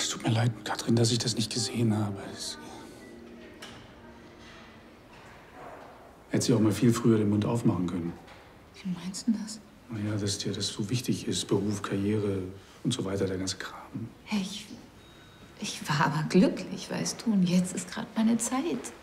Es tut mir leid, Katrin, dass ich das nicht gesehen habe. Hätte sie auch mal viel früher den Mund aufmachen können. Wie meinst du das? Naja, dass dir das so wichtig ist, Beruf, Karriere und so weiter, der ganze Kram. Hey, ich war aber glücklich, weißt du, und jetzt ist gerade meine Zeit.